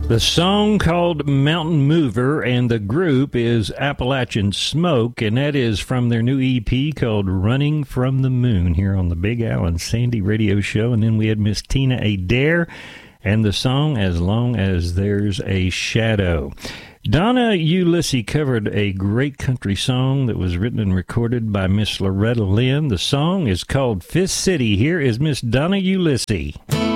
The song called Mountain Mover, and the group is Appalachian Smoke, and that is from their new EP called Running from the Moon here on the Big Al and Sandy radio show. And then we had Miss Tina Adair and the song As Long as There's a Shadow. Donna Ulisse covered a great country song that was written and recorded by Miss Loretta Lynn. The song is called Fist City. Here is Miss Donna Ulisse.